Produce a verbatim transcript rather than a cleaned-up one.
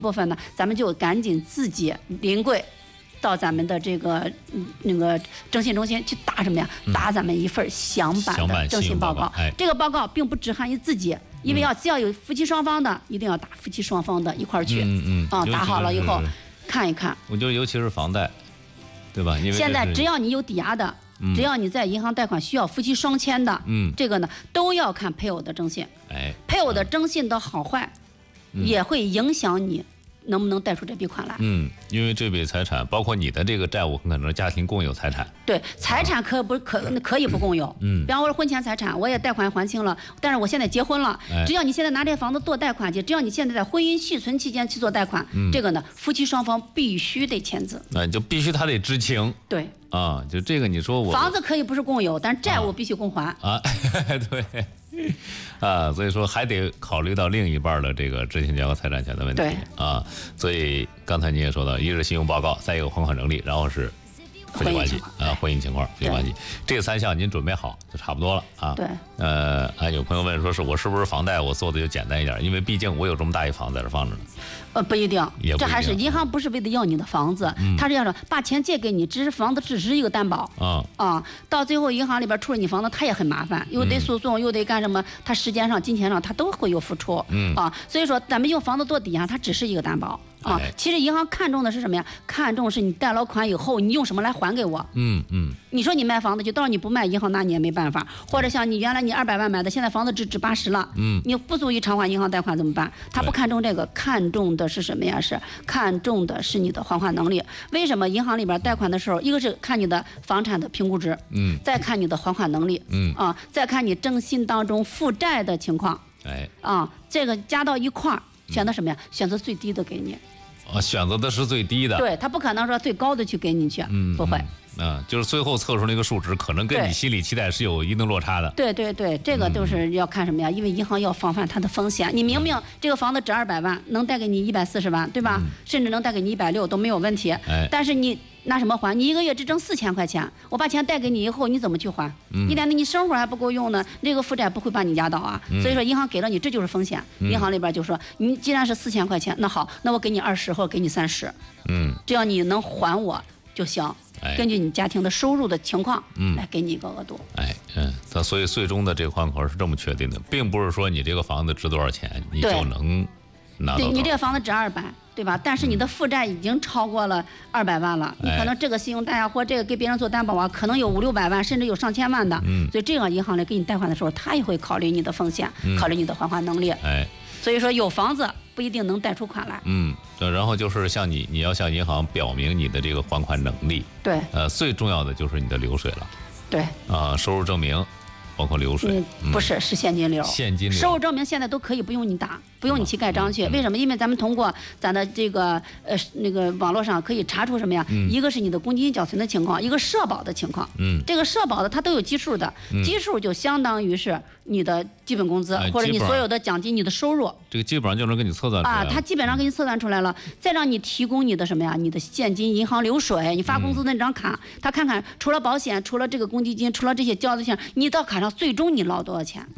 部分呢，咱们就赶紧自己临柜。到咱们的这个那个征信中心去打什么呀？打咱们一份详版的征信报告。 哎、 这个报告并不只限于自己，因为要只要有夫妻双方的，一定要打夫妻双方的一块儿去。 嗯嗯。 啊，打好了以后看一看。 我觉得尤其是房贷，对吧？因为现在只要你有抵押的， 嗯、 只要你在银行贷款需要夫妻双签的， 嗯， 这个呢都要看配偶的征信。 哎， 配偶的征信的好坏， 嗯、 也会影响你。能不能贷出这笔款来？ 嗯，因为这笔财产包括你的这个债务，很可能是家庭共有财产。 对，财产可不可可以不共有？ 嗯， 比方说婚前财产，我也贷款还清了，但是我现在结婚了， 哎、 只要你现在拿这房子做贷款去，只要你现在在婚姻续存期间去做贷款， 嗯、 这个呢，夫妻双方必须得签字。 那就必须他得知情。 对。 啊，就这个你说我房子可以不是共有，但债务必须共还。 啊，对。啊，所以说还得考虑到另一半的这个知情权和财产权的问题。 对啊，所以刚才你也说到，一是信用报告，再一个还款能力，然后是夫妻关系啊，婚姻情况、夫妻关系，这三项您准备好就差不多了啊。 对。 呃，啊，有朋友问说是我是不是房贷我做的就简单一点，因为毕竟我有这么大一房在这放着呢。 呃，不一定， 也不一定这还是银行不是为了要你的房子， 嗯、 他是要说把钱借给你，只是房子只是一个担保啊啊。到最后银行里边出了你房子，他也很麻烦，又得诉讼，嗯、又得干什么，他时间上、金钱上他都会有付出， 嗯啊。所以说咱们用房子做抵押，它只是一个担保啊。 哎、 其实银行看重的是什么呀？看重是你贷了款以后，你用什么来还给我？ 嗯嗯。 你说你卖房子，就到时候你不卖，银行拿你也没办法。或者像你原来你二百万买的，现在房子只值八十了， 嗯， 你不足以偿还银行贷款怎么办？他不看重这个，看重的是什么呀？是看重的是你的还款能力。为什么银行里边贷款的时候，一个是看你的房产的评估值， 嗯， 再看你的还款能力， 嗯啊，再看你征信当中负债的情况， 哎， 啊，这个加到一块儿，选择什么呀？选择最低的给你。 啊，选择的是最低的。 对，他不可能说最高的去给你去， 嗯， 不会。 啊，就是最后测出那个数值，可能跟你心理期待是有一定落差的。 对对对，这个都是要看什么呀？因为银行要防范它的风险。你明明这个房子值二百万，能贷给你一百四十万，对吧？ 嗯、 甚至能贷给你一百六都没有问题。 哎、 但是你拿什么还？你一个月只挣四千块钱，我把钱贷给你以后，你怎么去还？ 嗯、 一点的你生活还不够用呢，这个负债不会把你压倒啊。 嗯、 所以说银行给了你，这就是风险。 嗯、 银行里边就说，你既然是四千块钱，那好，那我给你二十或者给你三十， 嗯， 只要你能还我就行。根据你家庭的收入的情况， 嗯， 来给你一个额度。 哎，嗯，那所以最终的这个还款是这么确定的，并不是说你这个房子值多少钱，你就能拿到。 对，你这个房子值二百，对吧？但是你的负债已经超过了二百万了， 嗯、 你可能这个信用贷啊，或这个给别人做担保啊，可能有五六百万，甚至有上千万的。 嗯， 所以这样银行来给你贷款的时候，他也会考虑你的风险， 嗯、 考虑你的还款能力。 哎。 所以说有房子不一定能贷出款来。 嗯，然后就是向你，你要向银行表明你的这个还款能力。 对。 呃，最重要的就是你的流水了。 对。 啊、呃，收入证明，包括流水。 嗯，不是，是现金流。 现金流。 收入证明现在都可以不用你打，不用你去盖章去。 嗯、 为什么？因为咱们通过咱的这个呃那个网络上可以查出什么呀？ 嗯、 一个是你的公积金缴存的情况，一个社保的情况。 嗯。 这个社保的它都有基数的， 嗯、 基数就相当于是你的基本工资、 哎、 或者你所有的奖金、你的收入。 这个基本上就能给你测算出来啊，它基本上给你测算出来了，再让你提供你的什么呀？你的现金、银行流水，你发工资的那张卡，他、嗯、看看除了保险、除了这个公积金、除了这些交的钱，你到卡上最终你捞多少钱？